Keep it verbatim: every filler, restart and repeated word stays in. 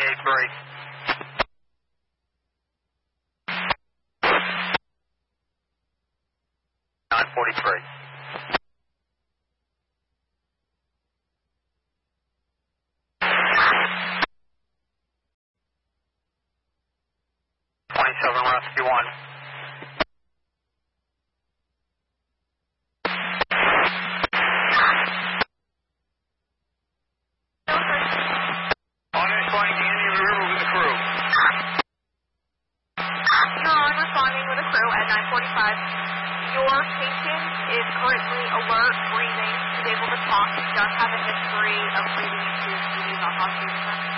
eight three. nine forty-three. twenty-seven Rescue one. On responding to Indian River with the crew. You're on responding with a crew at nine forty-five. Your patient is currently alert, breathing. He's able to talk. He does have a history of breathing issues. He is on hospital.